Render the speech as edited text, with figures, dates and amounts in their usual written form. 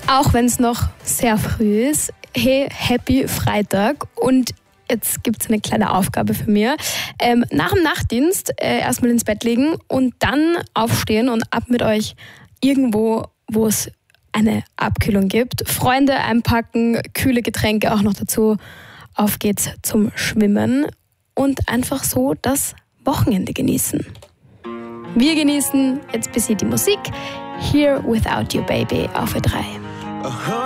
Auch wenn es noch sehr früh ist. Hey, happy Freitag. Und jetzt gibt es eine kleine Aufgabe für mich. Nach dem Nachtdienst erstmal ins Bett legen und dann aufstehen und ab mit euch irgendwo, wo es eine Abkühlung gibt. Freunde einpacken, kühle Getränke auch noch dazu. Auf geht's zum Schwimmen und einfach so das Wochenende genießen. Wir genießen jetzt bis hier die Musik. Here Without You Baby auf Ö3.